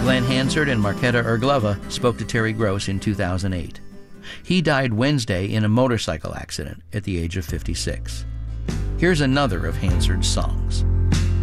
Glenn Hansard and Marketa Irglova spoke to Terry Gross in 2008. He died Wednesday in a motorcycle accident at the age of 56. Here's another of Hansard's songs.